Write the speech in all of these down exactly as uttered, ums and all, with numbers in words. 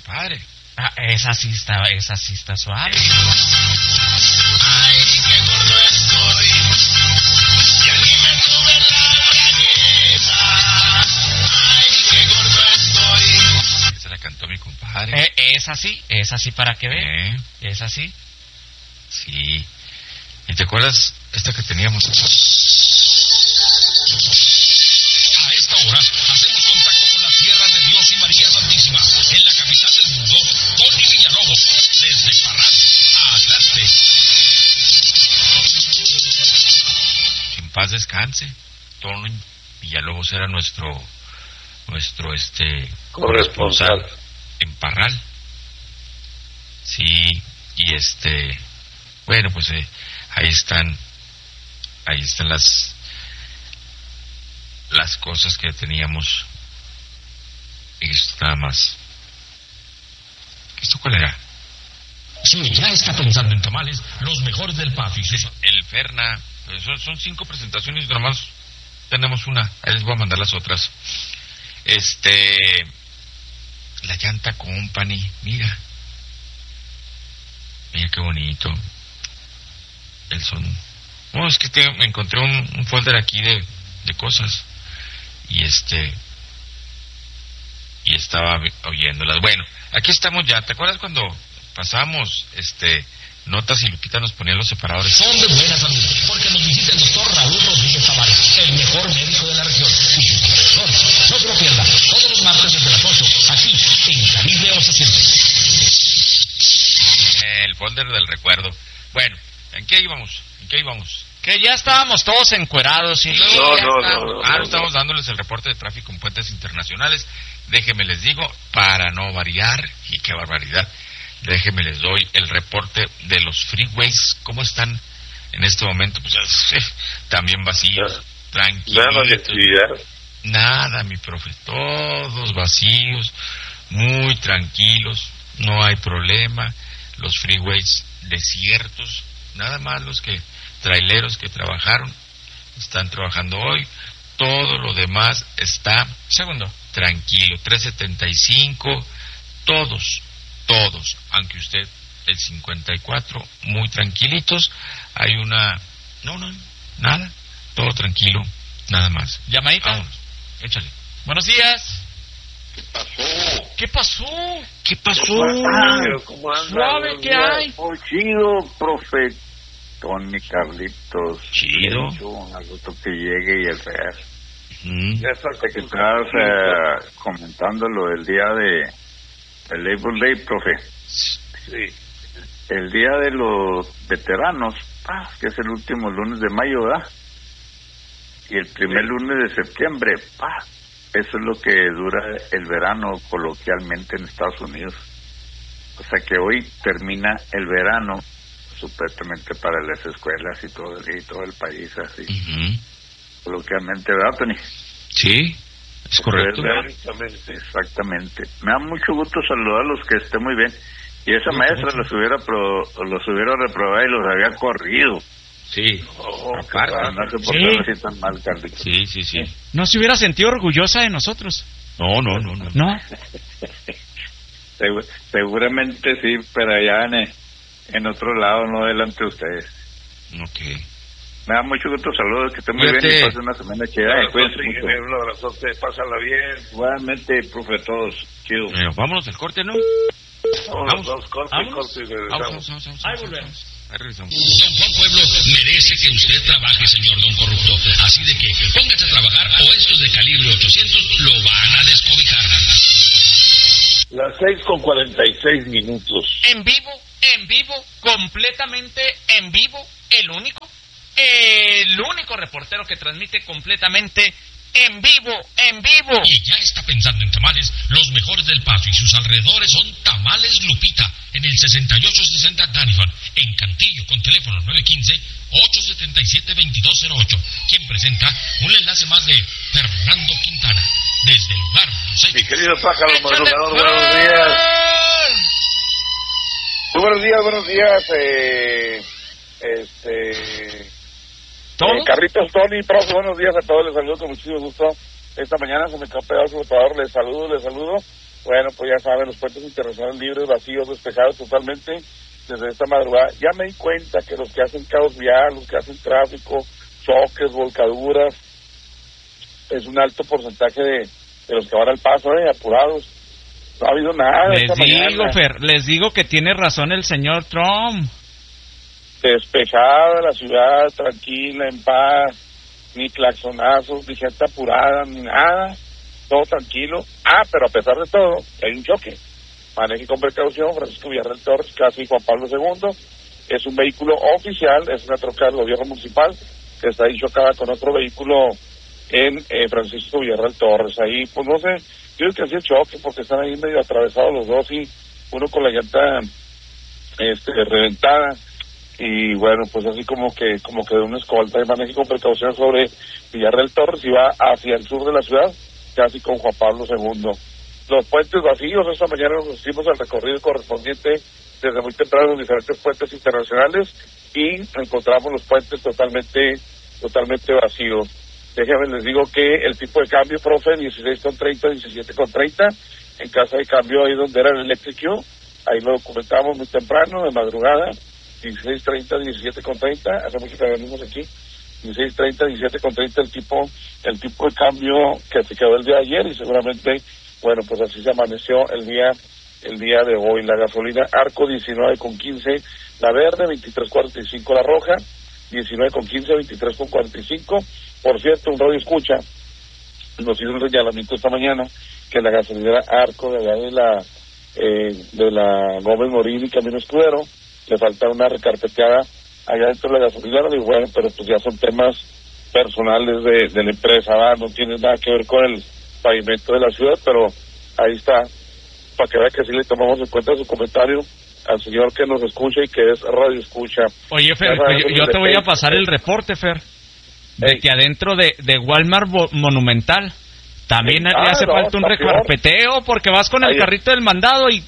compadre. Ah, esa sí está, esa sí está suave. Ay, qué gordo estoy. Y a mí me sube la granita. Ay, qué gordo estoy. Esa la cantó mi compadre. Eh, esa sí, esa sí para que vean. ¿Eh? Esa sí. Sí. ¿Y te acuerdas esta que teníamos? A esta hora hacemos contacto con las tierras de Dios y María Santísima, en la capital del mundo, Tony Villalobos, desde Parral, adelante. En paz descanse. Tony Villalobos era nuestro, nuestro este corresponsal en Parral. Sí, y este, bueno, pues eh, ahí están, ahí están las, las cosas que teníamos. Y esto nada más. ¿Esto cuál era? Sí, ya está pensando en tamales, los mejores del patio. Sí, el Ferna. Son, son cinco presentaciones y nada más tenemos una. Ahí les voy a mandar las otras. Este, la Llanta Company, mira. Mira qué bonito. El son. No, es que te, me encontré un, un folder aquí de, de cosas. Y este. Y estaba oyéndolas. Bueno, aquí estamos ya. ¿Te acuerdas cuando pasábamos este notas y Lupita nos ponía los separadores? Son de buena salud, porque nos visita el doctor Raúl Rodríguez Tavares, el mejor médico de la región. Y sus alrededores. No se lo pierda, todos los martes desde las ocho, aquí en Caribe ochocientos. El folder del recuerdo. Bueno, ¿en qué íbamos? ¿En qué íbamos? Que ya estábamos todos encuerados y Sí, luego no, ya no, estábamos. no, no, Ahora no, estamos no. dándoles el reporte de tráfico en puentes internacionales. Déjenme les digo, para no variar, y qué barbaridad, déjenme les doy el reporte de los freeways. ¿Cómo están en este momento? Pues eh, también vacíos, tranquilos. Nada, mi profe, todos vacíos, muy tranquilos, no hay problema. Los freeways desiertos, nada más los que traileros que trabajaron están trabajando hoy. Todo lo demás está segundo tranquilo. trescientos setenta y cinco, todos, todos, aunque usted el cincuenta y cuatro, muy tranquilitos. Hay una, no, no, nada, todo tranquilo, nada más. Llamadita. Vámonos, échale. Buenos días. ¿Qué pasó? ¿Qué pasó? ¿Qué pasó? ¿Cómo anda? Suave, ¿qué hay? Muy chido, profe. Tony, Carlitos. Chido. Al gusto que llegue y el real. Mm. Ya está que estás eh, comentando lo del día de el Labor Day, profe. Sí. El día de los veteranos, ah, que es el último lunes de mayo, ¿verdad? Y el primer sí. lunes de septiembre, ah, eso es lo que dura el verano coloquialmente en Estados Unidos. O sea que hoy termina el verano, supuestamente para las escuelas y todo, y todo el país, así. Uh-huh. Coloquialmente, ¿verdad, Tony? Sí, es correcto. Exactamente. Exactamente. Me da mucho gusto saludarlos, que esté muy bien. Y esa mucho, maestra mucho. los hubiera pro, los hubiera reprobado y los había corrido. Sí, oh, aparte, no se portaron así tan mal, Carlitos. Sí, sí, sí. ¿No se hubiera sentido orgullosa de nosotros? No, no, no, no. ¿No? Segur, seguramente sí, pero allá en, en otro lado, no delante de ustedes. Ok. Me da mucho gusto, saludos, que estén muy Fíjate. bien y pasen una semana chida. No, cuídense mucho. Un abrazote, pásala bien. Igualmente, profe, todos, chido. Bueno, vámonos del corte, ¿no? Vamos, vamos, corte, vamos. corte y regresamos. Vamos, vamos, vamos, Ahí volvemos. Ahí regresamos. Don Juan Pueblo merece que usted trabaje, señor Don Corrupto. Así de que póngase a trabajar o estos de calibre ochocientos lo van a descobijar. Las seis con cuarenta y seis minutos. En vivo, en vivo, completamente en vivo, el único, el único reportero que transmite completamente en vivo, en vivo. Y ya está pensando en tamales, los mejores del Paso y sus alrededores son Tamales Lupita, en el sesenta y ocho sesenta Danifan, en Cantillo, con teléfono nueve uno cinco, ocho siete siete, dos dos cero ocho. Quien presenta un enlace más de Fernando Quintana, desde el lugar de los hechos. Mi querido pájaro madrugador, buenos días. Muy buenos días, buenos días. Eh, este... ¿Todo? Eh, Carlitos, Tony, profe, buenos días a todos, les saludo con muchísimo gusto. esta mañana se me quedó pegado su flotador, les saludo, les saludo. Bueno, pues ya saben, los puentes internacionales libres, vacíos, despejados totalmente desde esta madrugada. Ya me di cuenta que los que hacen caos vial, los que hacen tráfico, choques, volcaduras, es un alto porcentaje de, de los que van al paso, eh, apurados. No ha habido nada. Les esta digo, mañana. Fer, les digo que tiene razón el señor Trump. Despejada la ciudad, tranquila, en paz, ni claxonazos, ni gente apurada, ni nada, todo tranquilo. Ah, pero a pesar de todo, hay un choque. Maneje con precaución, Francisco Villarreal Torres, casi Juan Pablo segundo. Es un vehículo oficial, es una troca del gobierno municipal, que está ahí chocada con otro vehículo en eh, Francisco Villarreal Torres. Ahí, pues no sé, yo creo que así el choque, porque están ahí medio atravesados los dos y uno con la llanta este, reventada. Y bueno, pues así como que como que de una escolta de manejo con precaución sobre Villarreal Torres y va hacia el sur de la ciudad, casi con Juan Pablo segundo. Los puentes vacíos, esta mañana nos hicimos el recorrido correspondiente desde muy temprano en diferentes puentes internacionales y encontramos los puentes totalmente totalmente vacíos. Déjenme les digo que el tipo de cambio, profe, dieciséis con treinta, diecisiete con treinta, en casa de cambio ahí donde era el Electric, ahí lo documentamos muy temprano, de madrugada, dieciséis treinta, diecisiete con treinta, hace mucho que venimos aquí, dieciséis treinta, diecisiete con treinta el tipo, el tipo de cambio que se quedó el día de ayer y seguramente, bueno, pues así se amaneció el día, el día de hoy. La gasolina Arco diecinueve con quince, la verde veintitrés cuarenta y cinco, la roja diecinueve con quince, veintitrés con cuarenta y cinco. Por cierto, un radio escucha nos hizo un señalamiento esta mañana que la gasolinera Arco de allá de la eh, de la Gómez Morín y Camino Escudero le falta una recarpeteada allá dentro de la gasolinera. Y bueno, pero pues ya son temas personales de, de la empresa, ¿verdad? No tiene nada que ver con el pavimento de la ciudad, pero ahí está, para que vea que sí le tomamos en cuenta su comentario al señor que nos escucha y que es radio escucha. Oye, Fer, yo, yo te voy a pasar el reporte, Fer, de hey. que adentro de, de Walmart Monumental también hey. le hace ah, falta no, un recarpeteo, porque vas con el ahí carrito del mandado y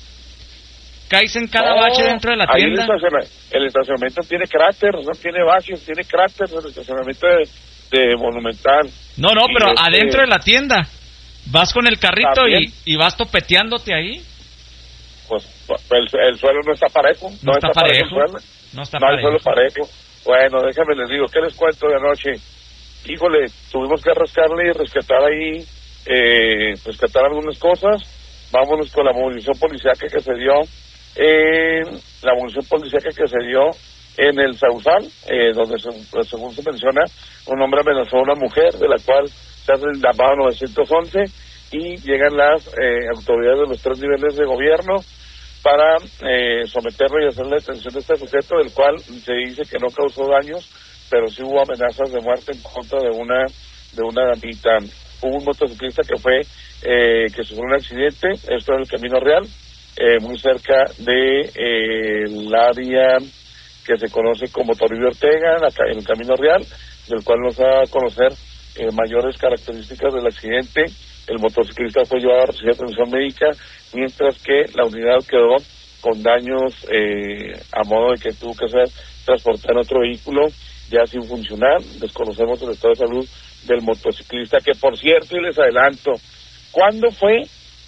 caes en cada no, bache dentro de la tienda. El estacionamiento, el estacionamiento tiene cráteres, no tiene baches, tiene cráteres el estacionamiento de, de Monumental. No, no, y pero este, adentro de la tienda vas con el carrito y, y vas topeteándote ahí. Pues el, el suelo no está parejo. No, no está, está parejo. parejo no está no parejo. No hay suelo parejo. Bueno, déjame les digo, ¿qué les cuento de anoche? Híjole, tuvimos que rascarle y rescatar ahí, eh, rescatar algunas cosas. Vámonos con la movilización policíaca que se dio, eh, la movilización policíaca que se dio en el Sausal, eh, donde se, según se menciona, un hombre amenazó a una mujer, de la cual se hace el llamado nueve once y llegan las eh, autoridades de los tres niveles de gobierno para eh, someterlo y hacer la detención de este sujeto, del cual se dice que no causó daños, pero sí hubo amenazas de muerte en contra de una de una damita. Hubo un motociclista que fue eh, que sufrió un accidente, esto en el Camino Real, eh, muy cerca de eh, el área que se conoce como Toribio Ortega, en el Camino Real, del cual nos da a conocer eh, mayores características del accidente. El motociclista fue llevado a recibir atención médica, mientras que la unidad quedó con daños eh, a modo de que tuvo que ser transportada en otro vehículo ya sin funcionar. Desconocemos el estado de salud del motociclista, que por cierto, y les adelanto, ¿cuándo fue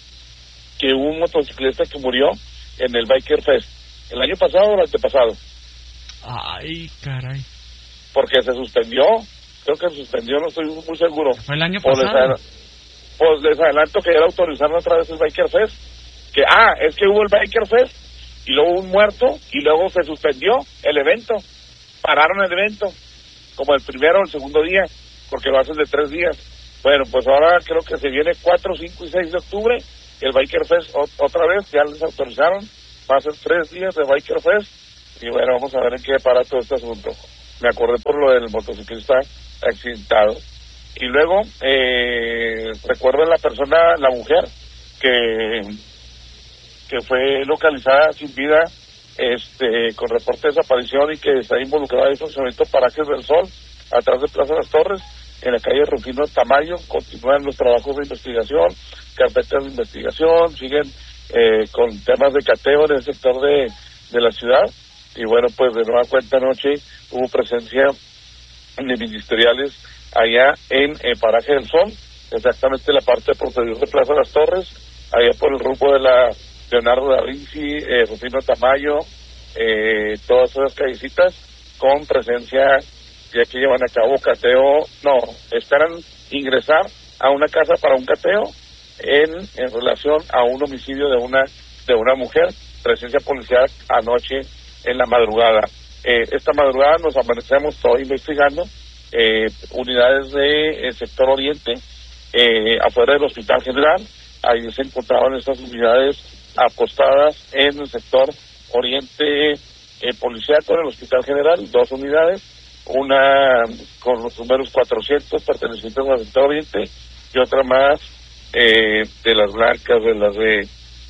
que hubo un motociclista que murió en el Biker Fest? ¿El año pasado o el antepasado? Ay, caray. Porque se suspendió, creo que se suspendió, no estoy muy seguro. ¿Fue el año pasado? Les pues les adelanto que ya autorizaron otra vez el Biker Fest, que ah, es que hubo el Biker Fest, y luego hubo un muerto, y luego se suspendió el evento, pararon el evento, como el primero o el segundo día, porque lo hacen de tres días. Bueno, pues ahora creo que se viene cuatro, cinco y seis de octubre, el Biker Fest o- otra vez, ya les autorizaron, va a ser tres días de Biker Fest, y bueno, vamos a ver en qué para todo este asunto. Me acordé por lo del motociclista accidentado. Y luego, eh, recuerden la persona, la mujer, que que fue localizada sin vida, este con reporte de desaparición y que está involucrada en el funcionamiento Parajes del Sol, atrás de Plaza Las Torres, en la calle Rufino Tamayo. Continúan los trabajos de investigación, carpetas de investigación, siguen eh, con temas de cateo en el sector de, de la ciudad. Y bueno, pues de nueva cuenta anoche hubo presencia de ministeriales allá en eh, Paraje del Sol, exactamente la parte posterior de Plaza Las Torres, allá por el rumbo de la Leonardo da Vinci, eh, Rufino Tamayo, eh, todas esas callecitas con presencia, ya que llevan a cabo cateo, no, esperan ingresar a una casa para un cateo en, en relación a un homicidio de una de una mujer, presencia policial anoche en la madrugada. Eh, esta madrugada nos amanecemos todos investigando eh, unidades de eh, sector oriente, eh, afuera del Hospital General. Ahí se encontraban estas unidades apostadas en el sector oriente eh, policiaco del Hospital General, dos unidades, una con los números cuatrocientos pertenecientes al sector oriente y otra más eh, de las blancas, de las de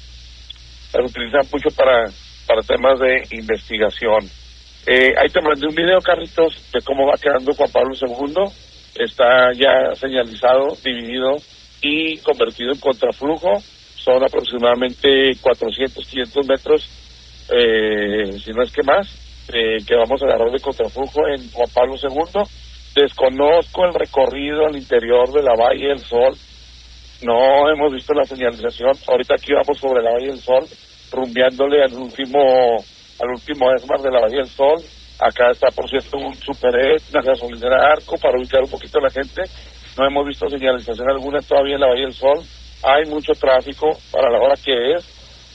las utilizan mucho para para temas de investigación. Eh, ahí te mandé un video, Carlitos, de cómo va quedando Juan Pablo segundo. Está ya señalizado, dividido y convertido en contraflujo. Son aproximadamente cuatrocientos, quinientos metros, eh, si no es que más, eh, que vamos a agarrar de contraflujo en Juan Pablo segundo. Desconozco el recorrido al interior de la Valle del Sol. No hemos visto la señalización. Ahorita aquí vamos sobre la Valle del Sol, rumbeándole al último al último esmar de la Valle del Sol. Acá está, por cierto, un Super-E, una gasolinera Arco, para ubicar un poquito a la gente. No hemos visto señalización alguna todavía en la Valle del Sol. Hay mucho tráfico para la hora que es.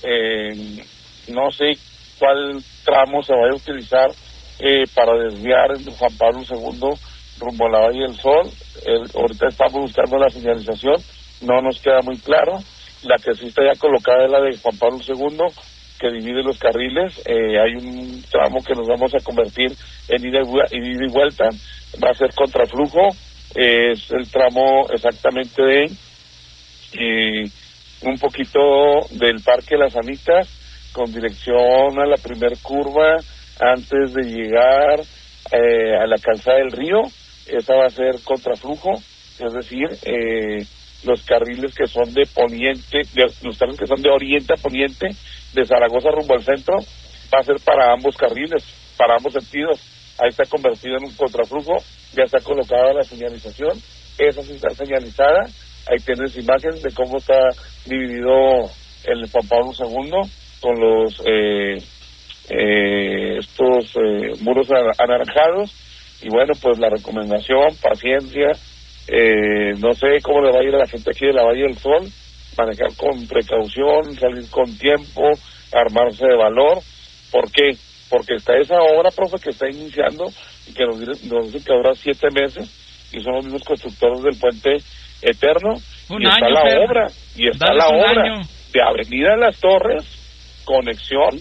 Eh, no sé cuál tramo se vaya a utilizar eh, para desviar en Juan Pablo segundo rumbo a la Valle del Sol. El, ahorita estamos buscando la señalización, no nos queda muy claro. La que sí está ya colocada es la de Juan Pablo segundo, que divide los carriles. Eh, hay un tramo que nos vamos a convertir en ida y, ida y vuelta, va a ser contraflujo. Eh, es el tramo exactamente de eh, un poquito del Parque Las Anitas, con dirección a la primer curva antes de llegar eh, a la calzada del río. Esa va a ser contraflujo, es decir, eh, los carriles que son de poniente, de, los carriles que son de oriente a poniente, de Zaragoza rumbo al centro, va a ser para ambos carriles, para ambos sentidos. Ahí está convertido en un contraflujo, ya está colocada la señalización, esa sí está señalizada. Ahí tienes imágenes de cómo está dividido el Juan Pablo segundo con los eh, eh, estos eh, muros anaranjados. Y bueno, pues la recomendación, paciencia. Eh, no sé cómo le va a ir a la gente aquí de la Valle del Sol, manejar con precaución, salir con tiempo, armarse de valor. ¿Por qué? Porque está esa obra, profe, que está iniciando y que nos, nos dice que dura siete meses y son los mismos constructores del puente eterno. Un y año, está la pero... obra, y está Dales la un obra año. de Avenida Las Torres, conexión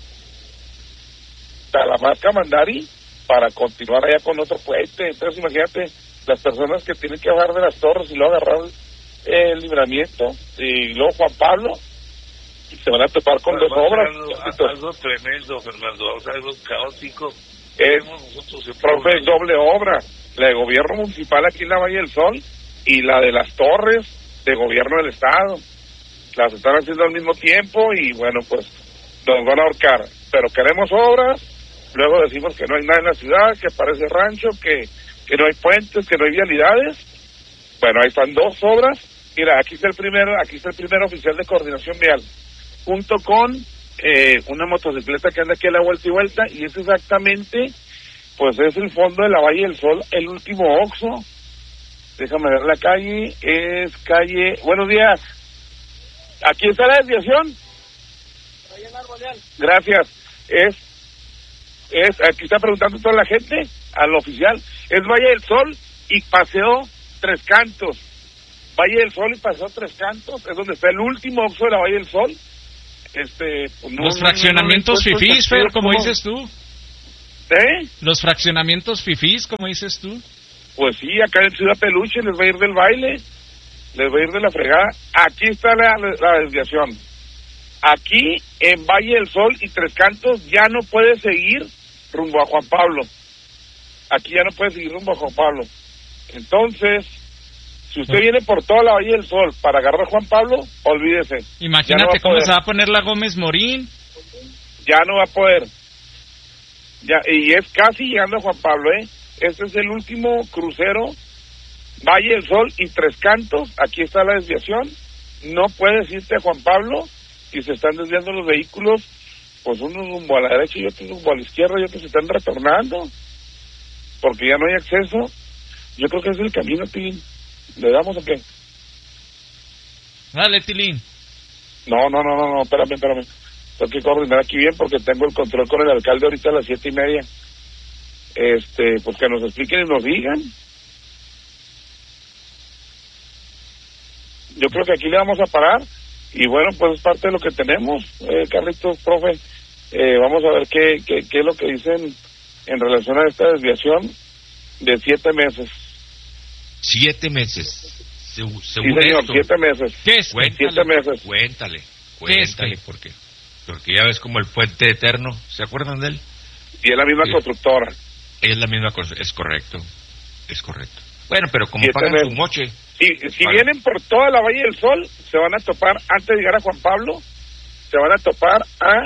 Talamasca Mandari, para continuar allá con otro puente. Entonces imagínate las personas que tienen que bajar de Las Torres y luego agarrar el libramiento y luego Juan Pablo, y se van a topar con dos obras. Algo, algo tremendo, Fernando, o sea, algo caótico. Es, nosotros profe, es doble obra, la de gobierno municipal aquí en la Valle del Sol y la de Las Torres de gobierno del estado. Las están haciendo al mismo tiempo y bueno, pues nos van a ahorcar. Pero queremos obras, luego decimos que no hay nada en la ciudad, que parece rancho, que, que no hay puentes, que no hay vialidades. Bueno, ahí están dos obras. Mira, aquí está el primer, aquí está el primer oficial de coordinación vial, junto con eh, una motocicleta que anda aquí a la vuelta y vuelta, y es exactamente, pues es el fondo de la Valle del Sol, el último Oxxo. Déjame ver la calle, es calle, buenos días, aquí está la desviación. Gracias, es, es, aquí está preguntando toda la gente, al oficial, es Valle del Sol y Paseo Tres Cantos. Valle del Sol y Paseo Tres Cantos, es donde está el último Oxxo de la Valle del Sol. Este, pues no, Los no, fraccionamientos no, no, no, fifís, no, Fer, como ¿cómo? dices tú. ¿Eh? Los fraccionamientos fifís, como dices tú. Pues sí, acá en Ciudad Peluche les va a ir del baile, les va a ir de la fregada. Aquí está la, la desviación. Aquí en Valle del Sol y Tres Cantos ya no puede seguir rumbo a Juan Pablo. Aquí ya no puede seguir rumbo a Juan Pablo. Entonces, si usted viene por toda la Valle del Sol para agarrar a Juan Pablo, olvídese. Imagínate no cómo poder. se va a poner la Gómez Morín. Ya no va a poder. Ya, y es casi llegando a Juan Pablo, ¿eh? Este es el último crucero Valle del Sol y Tres Cantos, aquí está la desviación, no puedes irte a Juan Pablo y se están desviando los vehículos, pues unos rumbo a la derecha y otros rumbo a la izquierda y otros se están retornando, porque ya no hay acceso. Yo creo que es el camino, Tilín. ¿Le damos o qué? Dale, Tilín. No, no, no, no, no, espérame, espérame. Tengo que coordinar aquí bien porque tengo el control con el alcalde ahorita a las siete y media. Este, pues que nos expliquen y nos digan. Yo creo que aquí le vamos a parar y bueno, pues es parte de lo que tenemos, eh, Carlitos, profe. Eh, vamos a ver qué, qué, qué es lo que dicen en relación a esta desviación de siete meses. Siete meses. Se, sí, señor, esto, siete meses. ¿Qué es? Cuéntale, siete meses. Cuéntale, cuéntale, porque, porque ya ves como el puente eterno, ¿se acuerdan de él? Y es la misma sí. constructora. Es la misma cosa, es correcto, es correcto. Bueno, pero como siete pagan meses. su moche. Si, si vienen por toda la Valle del Sol, se van a topar, antes de llegar a Juan Pablo, se van a topar a...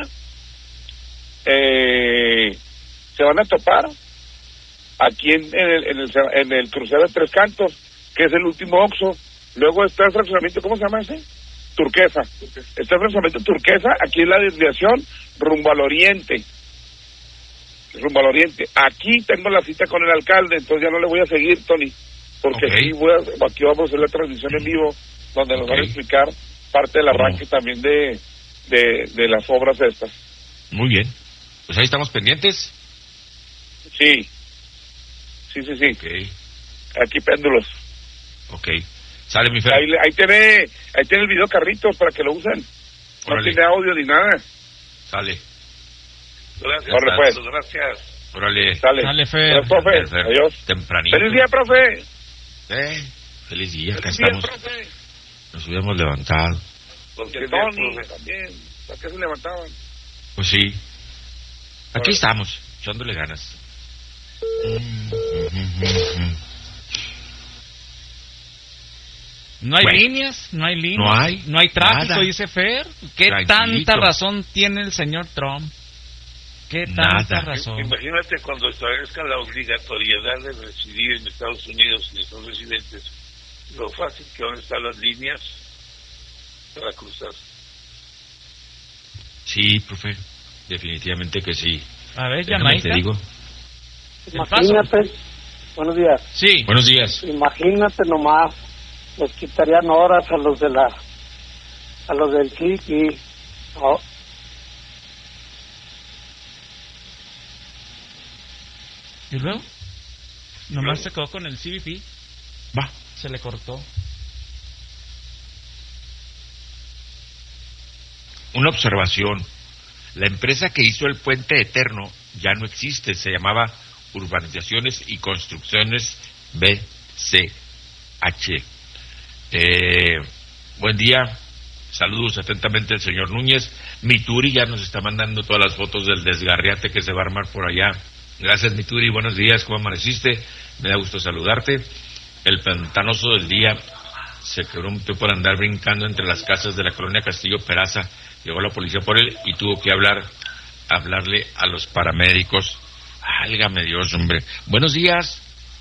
Eh, se van a topar aquí en, en, el, en, el, en el crucero de Tres Cantos, que es el último Oxxo. Luego está el fraccionamiento, ¿cómo se llama ese? Turquesa. Está el fraccionamiento Turquesa, aquí es la desviación rumbo al oriente. Rumbo al oriente. Aquí tengo la cita con el alcalde, entonces ya no le voy a seguir, Tony. Porque okay. aquí, voy a, aquí vamos a hacer la transmisión en vivo, donde nos okay. van a explicar parte del arranque oh. también de, de, de las obras estas. Muy bien. Pues ahí estamos pendientes. Sí. Sí, sí, sí. Okay. Aquí péndulos. Ok. Sale mi fe. Ahí, ahí tiene ahí tiene el video Carritos para que lo usen. No tiene audio ni nada. Sale. Gracias. Corre, pues. Gracias. Órale. Sale. Sale, Fer. Gracias, profe. Fer. Adiós. Tempranito. Feliz día, profe. Eh, feliz día, acá feliz estamos. Día, profe. Nos hubiéramos levantado. Porque Tony también. ¿Para qué se levantaban? Pues sí. Aquí estamos, echándole ganas. No hay bueno, líneas, no hay líneas. No hay. No hay tráfico, nada. dice Fer. ¿Qué Tranquilito. tanta razón tiene el señor Trump? ¿Qué tanta nada. razón? Imagínate cuando establezca la obligatoriedad de residir en Estados Unidos y de sus residentes, lo fácil que van a estar las líneas para cruzar. Sí, profe, definitivamente que sí. A ver, Déjame Jamaica. Te digo. Imagínate, buenos días. Sí. Buenos días. Imagínate nomás, les quitarían horas a los de la, a los del C I P. Oh. ¿Y luego? Nomás se quedó con el C B P. Va. Se le cortó. Una observación. La empresa que hizo el puente eterno ya no existe. Se llamaba Urbanizaciones y Construcciones B C H. Eh, buen día. Saludos atentamente el señor Núñez. Mituri ya nos está mandando todas las fotos del desgarriate que se va a armar por allá. Gracias, Mituri. Buenos días. ¿Cómo amaneciste? Me da gusto saludarte. El pantanoso del día se quebró por andar brincando entre las casas de la colonia Castillo Peraza. Llegó la policía por él y tuvo que hablar, hablarle a los paramédicos. Álgame Dios, hombre. Buenos días.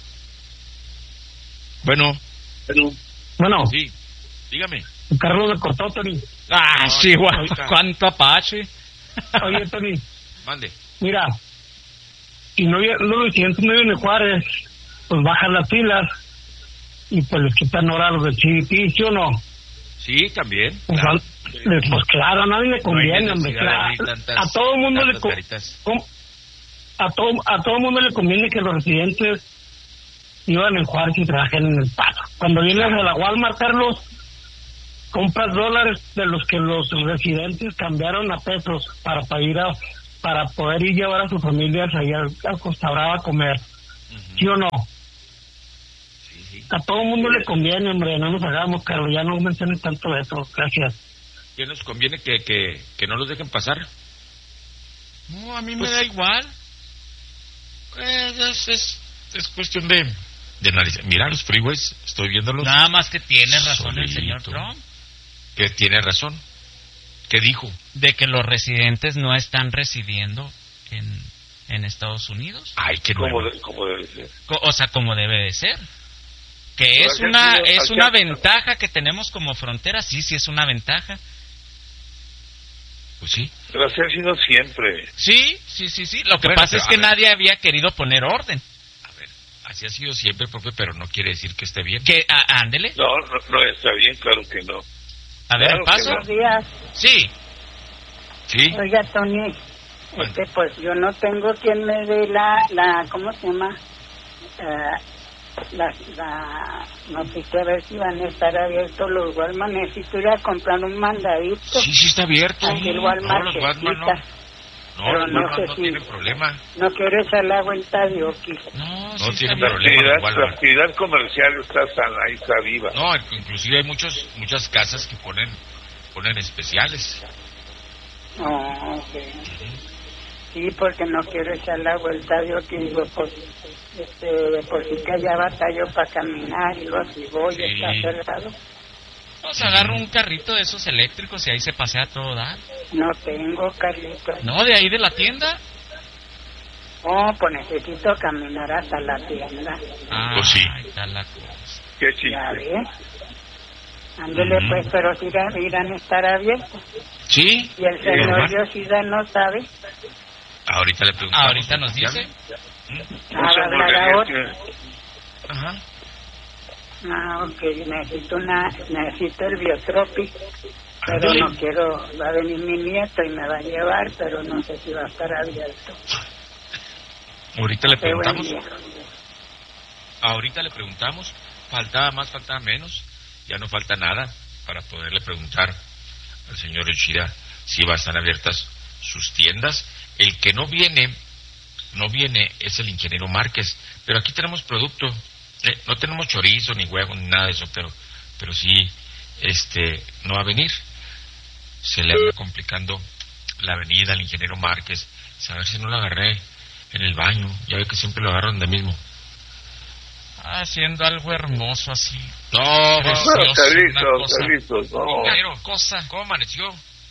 Bueno. Bueno. Sí, dígame. Carlos de cortó, Tony. Ah, no, sí, guau, cuánto apache. Oye, Tony. Mande. Mira, y no los residentes no viven en Juárez, pues bajan las filas y pues les quitan ahora los del C B P, ¿sí o no? Sí, también. Pues, Claro, sí. Pues claro, a nadie le conviene, no hombre. Claro. Tantas, a todo el mundo le co- caritas. a todo a todo mundo le conviene que los residentes vivan en Juárez y trabajen en el Paso. Cuando vienes a la Walmart, Carlos, compras dólares de los que los residentes cambiaron a pesos para, para ir a para poder ir llevar a sus familias allá a Costa Brava a comer. Uh-huh. ¿Sí o no? Sí, sí. A todo el mundo sí. le conviene, hombre, no nos hagamos, Carlos, ya no menciones tanto eso. Gracias. ¿Qué nos conviene que, que, que no los dejen pasar? No, a mí pues, me da igual. Pues es, es, es cuestión de, de analizar. Mira los freeways, estoy viéndolos. Nada más que tiene razón Solito. el señor Trump. Que tiene razón. ¿Qué dijo? De que los residentes no están residiendo en, en Estados Unidos. Ay, qué como, nuevo. de, como debe ser. O sea, como debe de ser. Que es una es una ventaja que tenemos como frontera, sí, sí es una ventaja. Pues sí. Pero así ha sido siempre. Sí, sí, sí, sí. Lo que Bueno, pasa es que nadie había querido poner orden. A ver, así ha sido siempre, profe, pero no quiere decir que esté bien. Que á- ándele. No, no, no está bien, claro que no. A ver, Claro el paso. que Buenos días. Sí. Sí. Oiga, Tony, este, pues yo no tengo quien me dé la, la ¿cómo se llama? Eh, la, la, no sé qué, a ver si van a estar abiertos los Walmart. Necesito ir a comprar un mandadito. Sí, sí está abierto. Aquí el Walmart no, los cerquita. Walmart no. No, Pero los no Walmart sé no si- tienen problema. No quiero echar la vuelta de Oquis. No, No sí está tienen bien. La problema actividad, los la Walmart. actividad comercial está sana, ahí está viva. No, inclusive hay muchos muchas casas que ponen ponen especiales. No, ok. Sí, porque no quiero echar la vuelta de Oquis. Digo, pues, este, de por sí que ya batallo para caminar y luego si voy, Sí. está cerrado. Pues agarra un carrito de esos eléctricos y ahí se pasea a todo dar. No tengo carrito. No, de ahí de la tienda. Oh, pues necesito caminar hasta la tienda. Ah, Pues sí. ahí está la cosa. Qué Ya chiste. ves. Ándele Ujú. pues, pero si irán, irán a estar abiertos. Sí. Y el señor normal. Yoshida no sabe. Ahorita le preguntamos. Ahorita nos dice. Ah, va a hablar ahora. Ajá. Ah, ok, necesito una, necesito el Biotropi. Pero Ándale. no quiero, va a venir mi nieto y me va a llevar, pero no sé si va a estar abierto. Ahorita le Qué buen preguntamos. día. Ahorita le preguntamos. Faltaba más, faltaba menos. Ya no falta nada para poderle preguntar al señor Yoshida si va a estar abiertas sus tiendas. El que no viene, no viene es el ingeniero Márquez. Pero aquí tenemos producto. Eh, no tenemos chorizo, ni huevo, ni nada de eso, pero, pero sí, este, no va a venir. Se le anda complicando la venida al ingeniero Márquez. A ver si no lo agarré en el baño. Ya ve que siempre lo agarro donde mismo. Haciendo algo hermoso así. No, Precioso, Bueno, una Carlitos, cosa. Carlitos, no. ingeniero, cosa, ¿cómo amaneció?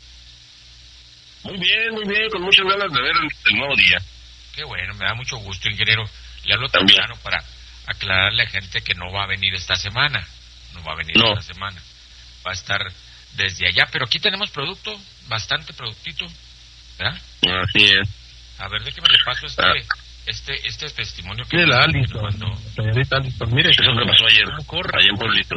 Muy bien, muy bien, con muchas ganas de ver el, el nuevo día. Qué bueno, me da mucho gusto, ingeniero. Le hablo También. temprano para aclararle a gente que no va a venir esta semana. No va a venir No. esta semana. Va a estar desde allá, pero aquí tenemos producto, bastante productito, ¿verdad? Así es. A ver, déjeme le paso este, Ah. este, este testimonio que Mire la que nos Alison, mandó. señorita Alison, mire. Eso me pasó ayer, ¿Cómo corre? allá en Pueblito.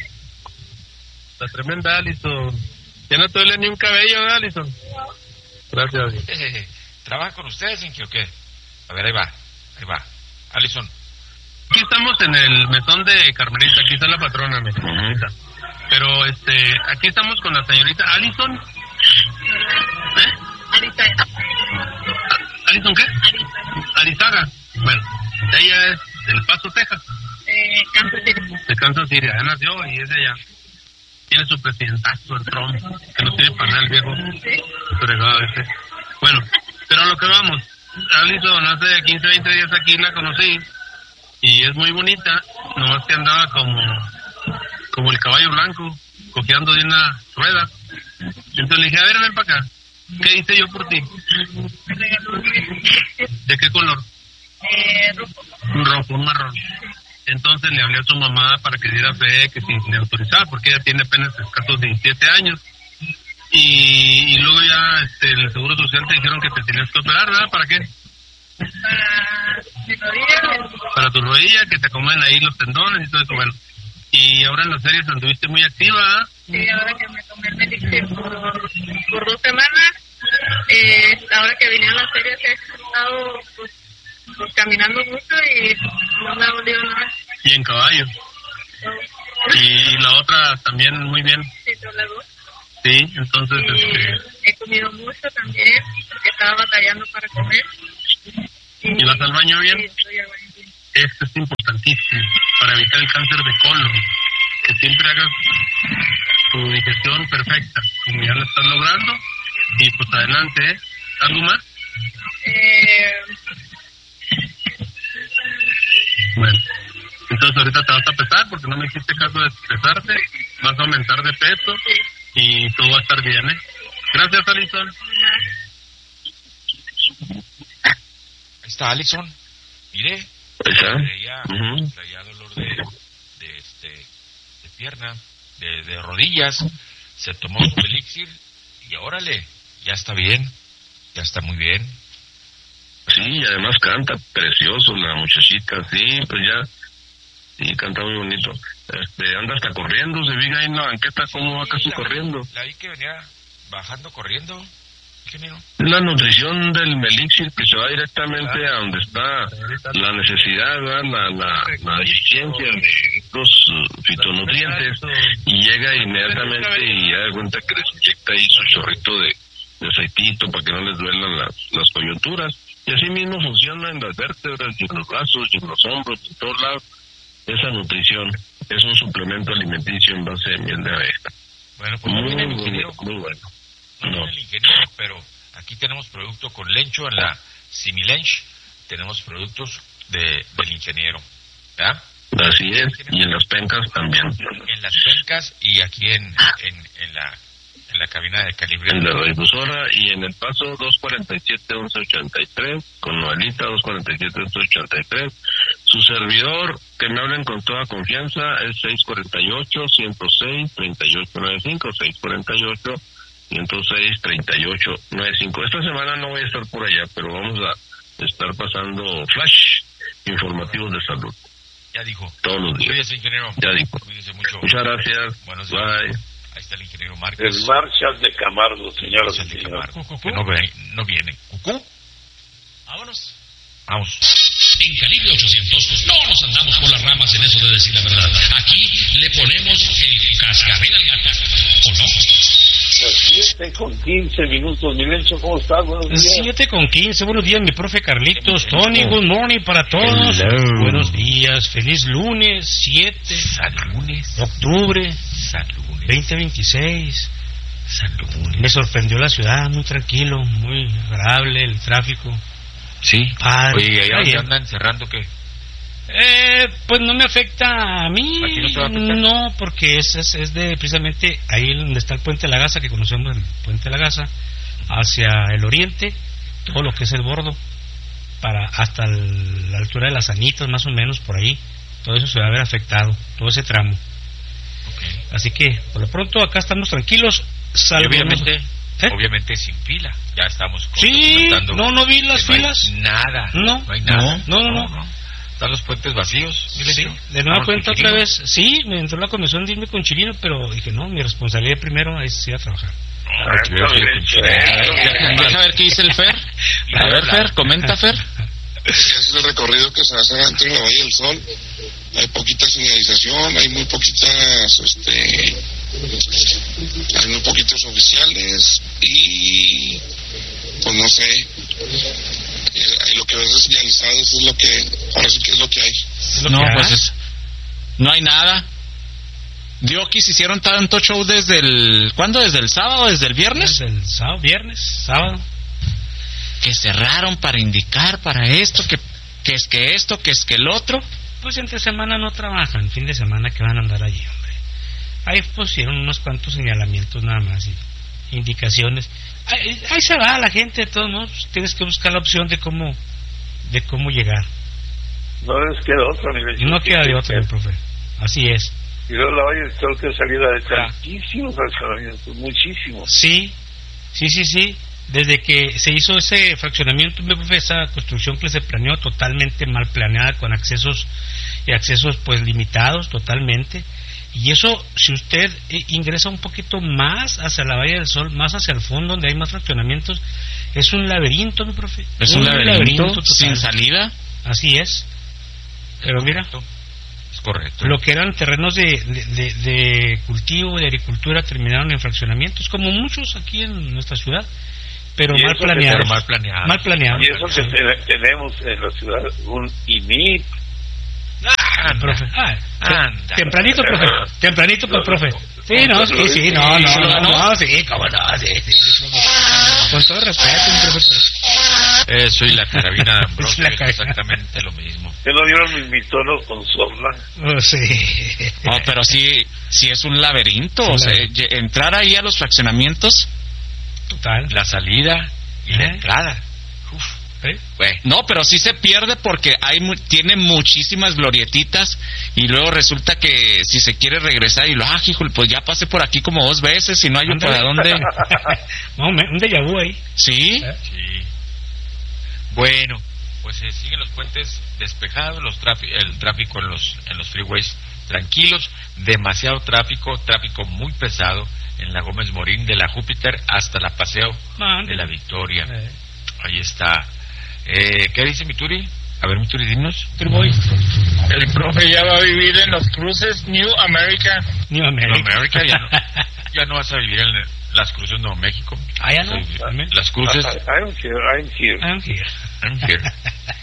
La tremenda Alison. Ya no te duele ni un cabello, ¿verdad, Alison? Gracias a Dios. ¿Trabaja con ustedes, Inge, o qué? A ver, ahí va, ahí va. Alison, Aquí estamos en el mesón de Carmelita, aquí está la patrona, mi señorita. Pero, este, aquí estamos con la señorita Alison. ¿Eh? Arizaga. ¿Alison qué? Arizaga. Bueno, ella es del Paso, Texas. Eh, Kansas City. De Kansas City, allá nació y es de allá. Tiene su presidentazo, el Trump, que no tiene para nada el viejo. Fregado ese. Bueno, pero a lo que vamos. Alison hace quince, veinte días aquí la conocí y es muy bonita, nomás que andaba como como el caballo blanco, cojeando de una rueda. Entonces le dije, a ver, ven para acá. ¿Qué hice yo por ti? ¿De qué color? Eh, rojo. Un rojo, un marrón. Entonces le hablé a su mamá para que diera fe, que si le autorizaba, porque ella tiene apenas escasos diecisiete años. Y, y luego ya este, el Seguro Social te dijeron que te tenías que operar, ¿verdad? ¿Para qué? Para mi rodilla. Para tu rodilla, que te acomoden ahí los tendones y todo eso, bueno. Y ahora en las series anduviste muy activa, ¿verdad? Sí, ahora que me tomé el Medicare por, por dos semanas, eh, ahora que vine a la serie he estado pues, pues, caminando mucho y no me ha dolido nada. Y en caballo. Y la otra también muy bien. Sí, son las dos. Sí, entonces, Y este, he comido mucho también, porque estaba batallando para comer. ¿y vas al baño bien? Sí, estoy al baño bien. Esto es importantísimo para evitar el cáncer de colon. Que siempre hagas tu digestión perfecta, como ya lo estás logrando. Y pues adelante, ¿eh? ¿Algo más? Eh, Bueno, entonces ahorita te vas a pesar porque no me hiciste caso de pesarte. Vas a aumentar de peso y todo va a estar bien, ¿eh? Gracias, Alison. ahí está Alison. Mire, ¿Esa? traía, Ujú. traía dolor de, de pierna, de, de rodillas, se tomó su elixir y órale, ya está bien, ya está muy bien. Sí, y además canta precioso la muchachita, sí, pues ya, sí, canta muy bonito. Este, anda hasta corriendo, se fija ahí en la banqueta cómo va casi la, corriendo. La vi que venía bajando corriendo, ingeniero. La nutrición del Melixir que se va directamente a donde está la necesidad, ¿verdad? la, la, la deficiencia de los uh, fitonutrientes, y llega inmediatamente y da cuenta que les inyecta ahí su chorrito de, de aceitito para que no les duelan las, las coyunturas. Y así mismo funciona en las vértebras, y en los brazos, y en los hombros, y en todos lados. Esa nutrición es un suplemento alimenticio en base de miel de abeja. Bueno, pues muy, no viene el muy, ingeniero. muy bueno. No, No. viene el ingeniero, pero aquí tenemos producto con Lencho en la Similench. Tenemos productos de, del ingeniero. ¿Verdad? Así es, y en las pencas también. En las pencas y aquí en, en, en la en la cabina de calibre. En la radiodifusora y en el paso dos cuarenta y siete, once ochenta y tres, con Noelita dos cuarenta y siete, once ochenta y tres. Su servidor, que me hablen con toda confianza, es seis cuarenta y ocho, ciento seis, treinta y ocho noventa y cinco, seis cuarenta y ocho, ciento seis, treinta y ocho noventa y cinco. Esta semana no voy a estar por allá, pero vamos a estar pasando flash informativos de salud. Ya dijo. Todos los días. Cuídese, ingeniero. Ya dijo. Cuídese mucho. Muchas gracias. Buenos días. Bye. Ahí está el ingeniero Márquez. El Marshall de Camargo, señoras y Marshall de señores. Camargo, que no, ve, no viene. ¿Cucú? Vámonos. Vamos. En Calibre ochocientos no nos andamos por las ramas en eso de decir la verdad. Aquí le ponemos el cascabel al gato. ¿O no? siete con quince minutos, Milencho, ¿cómo estás? Buenos días. siete con quince, buenos días, mi profe Carlitos. Tony, good morning para todos. Hello. Buenos días, feliz lunes, siete San lunes. de octubre, San lunes. veinte veintiséis. San lunes. Me sorprendió la ciudad, muy tranquilo, muy agradable el tráfico. Sí. Padre. Oye, Está ¿allá bien. andan cerrando qué? Eh, pues no me afecta a mí, ¿A ti no te va a afectar? no, porque es, es, es de precisamente ahí donde está el Puente de la Gaza, que conocemos el Puente de la Gaza, hacia el oriente, todo lo que es el bordo, para hasta el- la altura de las Anitas, más o menos, por ahí, todo eso se va a ver afectado, todo ese tramo. Okay. Así que, por lo pronto, acá estamos tranquilos, Y salvo... obviamente, ¿Eh? obviamente sin fila. Ya estamos Sí, documentando no, no vi las que no hay filas. nada. No, no hay nada. no, no, no. Están los puentes vacíos. Sí, Milenio. de nueva Vamos cuenta con otra Chirino. vez, sí, me entró la comisión de irme con Chirino, pero dije, no, mi responsabilidad primero es ir a trabajar. Ah, que yo soy con Chirino. Deja ver qué dice el Fer. A ver, Fer, comenta, Fer. Es el recorrido que se hace entre la Valle del Sol. Hay poquita señalización, hay muy poquitas, este, hay muy poquitos oficiales y, pues no sé, eh, hay lo que ves de señalizados es lo que, ahora sí que es lo que hay. Es lo No, que hay. pues es, no hay nada. Diokis hicieron tanto show desde el... ¿Cuándo? ¿Desde el sábado? ¿Desde el viernes? Desde el sábado, viernes, sábado. Que cerraron para indicar para esto, que, que es que esto, que es que el otro. Pues entre semana no trabajan, fin de semana que van a andar allí, hombre. Ahí pusieron unos cuantos señalamientos nada más y indicaciones. Ahí, ahí se va la gente, de todos modos, tienes que buscar la opción de cómo, de cómo llegar. No les queda otra, Milencho. No queda de otra, mi profe. Así es. Y luego la Valle del Sol, que salida de tantísimos fraccionamientos, muchísimos. Sí, sí, sí, sí. Desde que se hizo ese fraccionamiento, me profe, esa construcción que se planeó totalmente mal planeada, con accesos y accesos pues limitados totalmente. Y eso, si usted eh, ingresa un poquito más hacia la Valle del Sol, más hacia el fondo, donde hay más fraccionamientos, es un laberinto, mi profe. Es un, laberinto, total. sin salida. Así es. Pero mira, Es correcto. lo que eran terrenos de, de, de, de cultivo, de agricultura, terminaron en fraccionamientos, como muchos aquí en nuestra ciudad, pero Y mal eso que- planeados. pero mal planeados. Mal planeados. Y eso que te- tenemos en la ciudad, un I M I P. Ah, profe. Ah, Anda. tempranito, profe. Tempranito para el profe. Sí, no, sí, sí, no, no, no, no, sí, cómo no, sí, sí, sí, profe. Con todo respeto, mi profe. Eso y la carabina de Ambrosio La es carabina. exactamente lo mismo. ¿Que no dieron mi tono con Sorla? Oh, sí. No, pero sí, sí es un laberinto. Sí, O sea, laberinto. ye- entrar ahí a los fraccionamientos. Total. La salida y la ¿Eh? entrada. Uf. ¿Eh? Bueno. No, pero sí se pierde porque hay mu- tiene muchísimas glorietitas y luego resulta que si se quiere regresar y lo, ah, híjole, pues ya pasé por aquí como dos veces y no hay un para dónde. No, un déjà vu ahí. ¿Sí? ¿Eh? Sí. Bueno, pues se eh, siguen los puentes despejados, los tráfico, el tráfico en los en los freeways tranquilos, demasiado tráfico, tráfico muy pesado en la Gómez Morín de la Júpiter hasta la Paseo Man. de la Victoria. Eh. Ahí está. Eh, ¿Qué dice mi Turi? A ver, mi Turi, dinos. El profe ya va a vivir en los cruces New America. New America. New America ya, no, ya no vas a vivir en las cruces Nuevo México. Ah, ya no. Las cruces. I'm here, I'm here. I'm here. I'm here.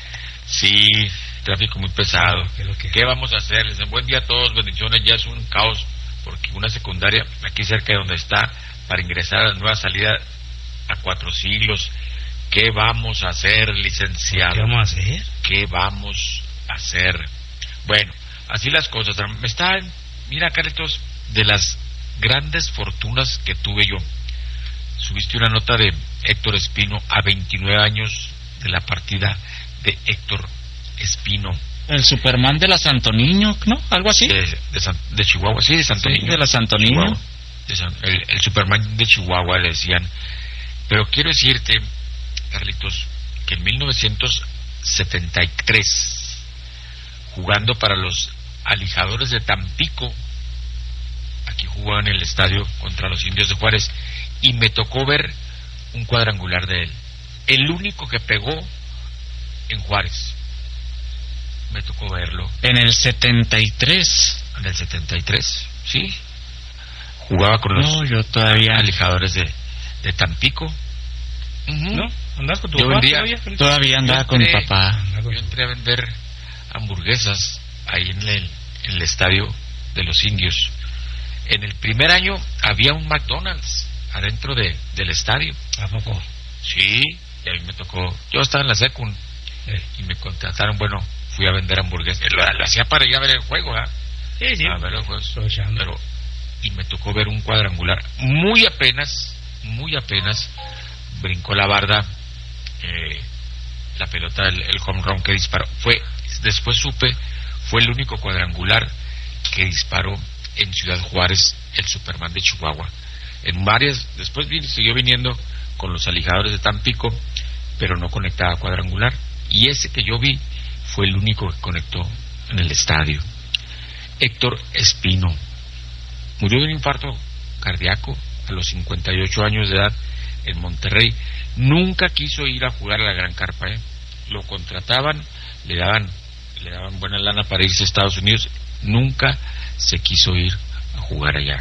Sí, tráfico muy pesado. ¿Qué, ¿Qué vamos a hacer? Les den buen día a todos, bendiciones. Ya es un caos porque una secundaria aquí cerca de donde está para ingresar a la nueva salida a Cuatro Siglos. ¿Qué vamos a hacer, licenciado? ¿Qué vamos a hacer? ¿Qué vamos a hacer? Bueno, así las cosas. Me está, mira, Carlitos, de las grandes fortunas que tuve yo. Subiste una nota de Héctor Espino a veintinueve años de la partida de Héctor Espino. El Superman de la Santo Niño, ¿no? ¿Algo así? De, de, San, de Chihuahua, sí, de Santo sí, Niño. de la Santo Niño. De San, el, el Superman de Chihuahua, le decían. Pero quiero decirte, Carlitos, que en mil novecientos setenta y tres, jugando para los Alijadores de Tampico, aquí jugaba en el estadio contra los Indios de Juárez, y me tocó ver un cuadrangular de él. El único que pegó en Juárez. Me tocó verlo. En el setenta y tres. En el setenta y tres, sí. Jugaba con los no, yo todavía... Alijadores de, de Tampico. Uh-huh. ¿No? ¿Andás con tu yo papá vendía, todavía? Todavía andaba con mi papá. Yo entré a vender hamburguesas ahí en el, en el estadio de los Indios. En el primer año había un McDonald's adentro de, del estadio. ¿A poco? Sí, y a mí me tocó. Yo estaba en la secund eh. y me contrataron. Bueno, fui a vender hamburguesas. Lo, lo hacía para ir a ver el juego, ¿eh? Sí, sí. A ver los juegos. Pero, y me tocó ver un cuadrangular. Muy apenas, muy apenas brincó la barda. Eh, la pelota, el, el home run que disparó. Fue, después supe, fue el único cuadrangular que disparó en Ciudad Juárez el Superman de Chihuahua. En varias, después vino, siguió viniendo con los Alijadores de Tampico, pero no conectaba cuadrangular. Y ese que yo vi fue el único que conectó en el estadio. Héctor Espino murió de un infarto cardíaco a los cincuenta y ocho años de edad en Monterrey. Nunca quiso ir a jugar a la Gran Carpa, ¿eh? Lo contrataban, le daban le daban buena lana para irse a Estados Unidos. Nunca se quiso ir a jugar allá.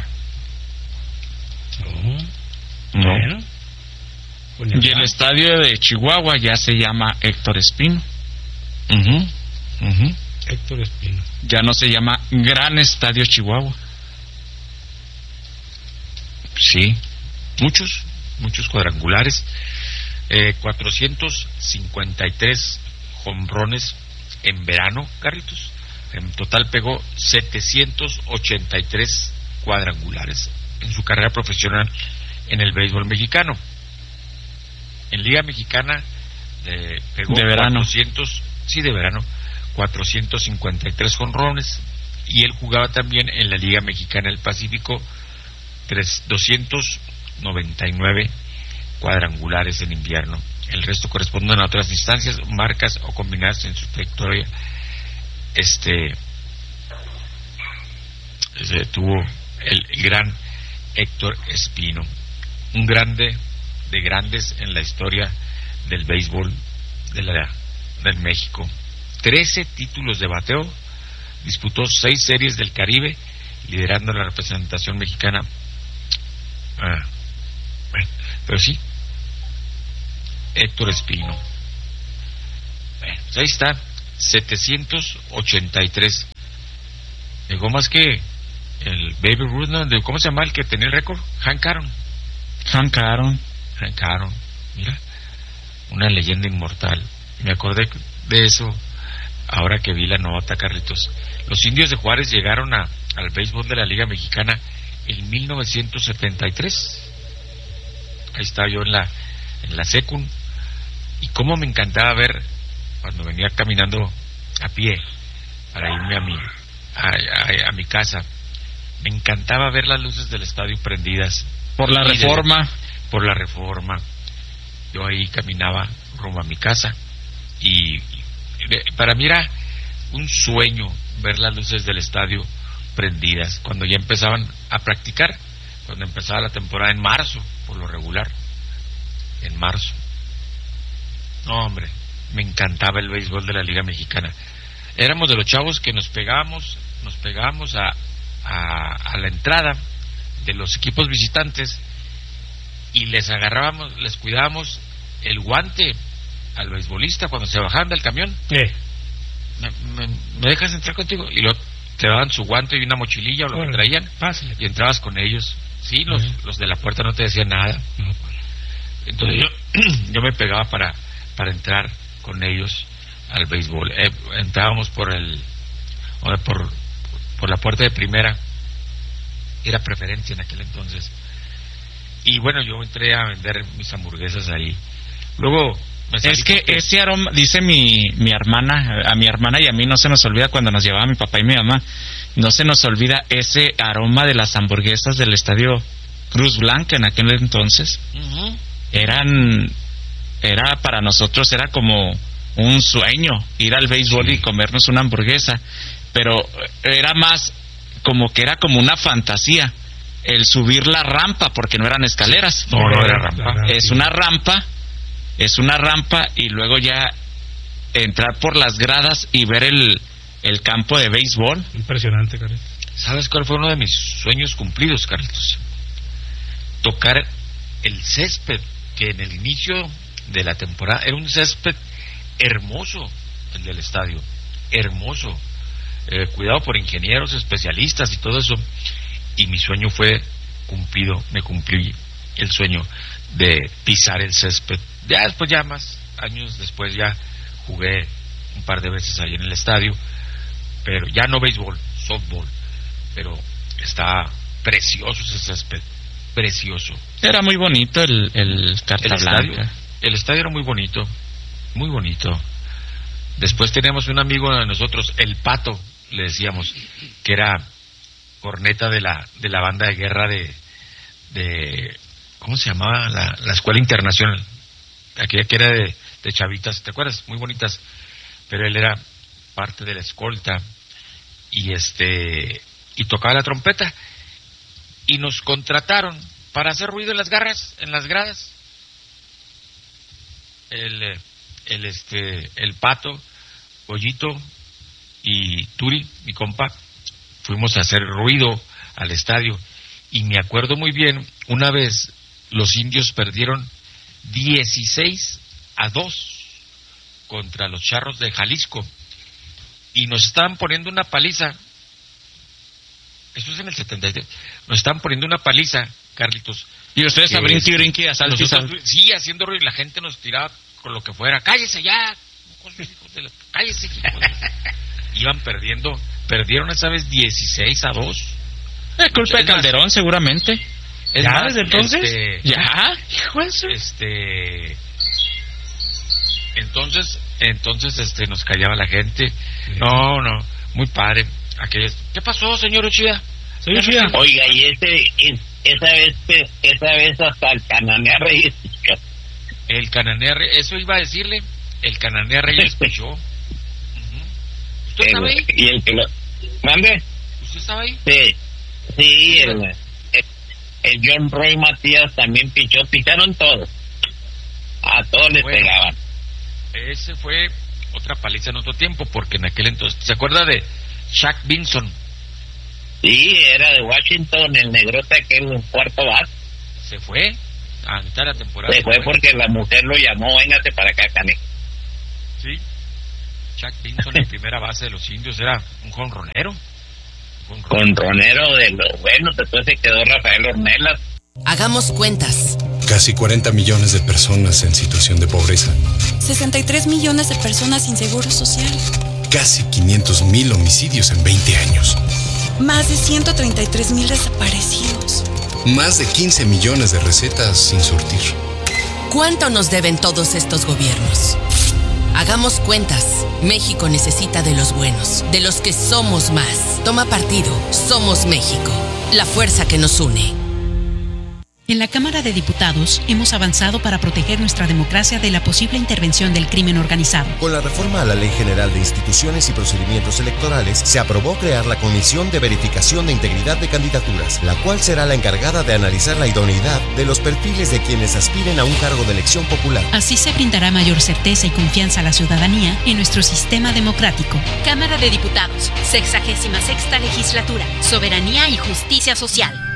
Oh, no. Bueno. Y el estadio de Chihuahua ya se llama Héctor Espino. Uh-huh. Uh-huh. Héctor Espino. Ya no se llama Gran Estadio Chihuahua. Sí, muchos, muchos cuadrangulares. Eh, cuatrocientos cincuenta y tres jonrones en verano, Carlitos. En total pegó setecientos ochenta y tres cuadrangulares en su carrera profesional en el béisbol mexicano. En Liga Mexicana eh, pegó de verano. cuatrocientos, sí, de verano, cuatrocientos cincuenta y tres jonrones, y él jugaba también en la Liga Mexicana del Pacífico doscientos noventa y nueve cuadrangulares en invierno. El resto corresponden a otras instancias, marcas o combinadas en su trayectoria. Este, este tuvo el gran Héctor Espino, un grande de grandes en la historia del béisbol de la del México. Trece títulos de bateo, disputó seis series del Caribe, liderando la representación mexicana. Ah, bueno, pero sí, Héctor Espino. Bueno, pues ahí está, setecientos ochenta y tres. Llegó más que el Baby Ruth, ¿no? ¿Cómo se llama el que tenía el récord? Hank Aaron. Hank Aaron. Hank Aaron, mira, una leyenda inmortal. Me acordé de eso ahora que vi la nota, Carlitos. Los Indios de Juárez llegaron a, al béisbol de la Liga Mexicana en mil novecientos setenta y tres. Ahí estaba yo en la en la secund Y cómo me encantaba ver cuando venía caminando a pie para irme a mi a, a, a mi casa, me encantaba ver las luces del estadio prendidas por la Reforma, de, por la Reforma. Yo ahí caminaba rumbo a mi casa y, y para mí era un sueño ver las luces del estadio prendidas cuando ya empezaban a practicar, cuando empezaba la temporada en marzo, por lo regular, en marzo. No, hombre, me encantaba el béisbol de la Liga Mexicana. Éramos de los chavos que nos pegábamos, nos pegábamos a, a, a la entrada de los equipos visitantes y les agarrábamos, les cuidábamos el guante al beisbolista cuando se bajaban del camión. ¿Eh? Me, me, ¿Me dejas entrar contigo? Y lo, te daban su guante y una mochililla o lo bueno, que traían, pásale. Y entrabas con ellos. Sí, los, uh-huh. los de la puerta no te decían nada. No. Entonces yo, yo me pegaba para, para entrar con ellos al béisbol. Eh, entrábamos por el por, por la puerta de primera, era preferencia en aquel entonces, y bueno, yo entré a vender mis hamburguesas ahí. Luego me salí es que porque... ese aroma, dice mi mi hermana, a mi hermana y a mí no se nos olvida cuando nos llevaba mi papá y mi mamá, no se nos olvida ese aroma de las hamburguesas del estadio Cruz Blanca en aquel entonces. Uh-huh. Eran era para nosotros era como un sueño ir al béisbol sí. y comernos una hamburguesa, pero era más como que era como una fantasía el subir la rampa, porque no eran escaleras. No, no era rampa. Es una rampa, es una rampa y luego ya entrar por las gradas y ver el, el campo de béisbol. Impresionante, Carlitos. ¿Sabes cuál fue uno de mis sueños cumplidos, Carlitos? Tocar el césped, que en el inicio de la temporada era un césped hermoso, el del estadio, hermoso, eh, cuidado por ingenieros especialistas y todo eso, y mi sueño fue cumplido, me cumplí el sueño de pisar el césped. Ya después, ya más años después, ya jugué un par de veces ahí en el estadio, pero ya no béisbol, softball, pero está precioso ese césped, precioso. Era muy bonito el, el Carta el Blanca. Estadio, el estadio era muy bonito, muy bonito. Después teníamos un amigo de nosotros, el Pato, le decíamos, que era corneta de la de la banda de guerra de de ¿cómo se llamaba? La, la Escuela Internacional, aquella que era de, de chavitas, ¿te acuerdas? Muy bonitas, pero él era parte de la escolta y este y tocaba la trompeta y nos contrataron para hacer ruido en las garras, en las gradas. El el este el Pato, Pollito y Turi, mi compa, fuimos a hacer ruido al estadio y me acuerdo muy bien, una vez los indios perdieron dieciséis a dos contra los Charros de Jalisco y nos estaban poniendo una paliza. Eso es en el setenta y tres. Nos estaban poniendo una paliza, Carlitos. Y ustedes a brinqui, brinqui, a salto y salto. Sí, haciendo ruido y la gente nos tiraba con lo que fuera. ¡Cállese ya! ¡Cállese! Iban perdiendo, perdieron esa vez dieciséis a dos. Es culpa de Calderón, seguramente. Es ¿Ya más, desde entonces? Este, ¿Ya? Hijo de su... Este... Entonces, entonces este nos callaba la gente. No, no, muy padre. Aquellos... ¿Qué pasó, señor Uchida? Señor Uchida. Oiga, y ese, es, esa vez, esa vez hasta el Cananea Reyes. El Cananea Reyes, eso iba a decirle. El Cananea Reyes pichó. Uh-huh. ¿Usted el, estaba ahí? ¿Y el que lo... ¿Mande? ¿Usted estaba ahí? Sí, sí, el, el, el John Roy Matías también pichó, picharon todos. A todos les bueno, pegaban. Ese fue otra paliza en otro tiempo, porque en aquel entonces, ¿se acuerda de Shaq Vinson? Sí, era de Washington, el negrote aquel cuarto bat. Se fue a mitad de la temporada. Se fue porque la mujer lo llamó, véngate para acá, Cane. Sí, Shaq Vinson, en primera base de los indios, era un jonronero. Jonronero de los buenos, después se quedó Rafael Ornelas. Hagamos cuentas. Casi cuarenta millones de personas en situación de pobreza. sesenta y tres millones de personas sin seguro social. Casi quinientos mil homicidios en veinte años. Más de ciento treinta y tres mil desaparecidos. Más de quince millones de recetas sin surtir. ¿Cuánto nos deben todos estos gobiernos? Hagamos cuentas. México necesita de los buenos, de los que somos más. Toma partido. Somos México. La fuerza que nos une. En la Cámara de Diputados hemos avanzado para proteger nuestra democracia de la posible intervención del crimen organizado. Con la reforma a la Ley General de Instituciones y Procedimientos Electorales, se aprobó crear la Comisión de Verificación de Integridad de Candidaturas, la cual será la encargada de analizar la idoneidad de los perfiles de quienes aspiren a un cargo de elección popular. Así se brindará mayor certeza y confianza a la ciudadanía en nuestro sistema democrático. Cámara de Diputados, sexagésima sexta legislatura, Soberanía y Justicia Social.